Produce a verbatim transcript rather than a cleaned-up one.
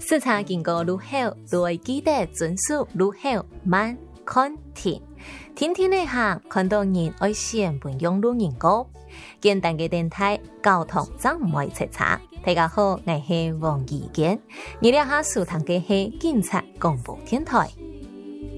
视察经过愈好，就会记得遵守愈好慢看停。天天的行，看到人爱先本用路人歌。简单嘅电台，交通真唔会出差。大家好，我是王怡健，你了下收听嘅係警察廣播電台。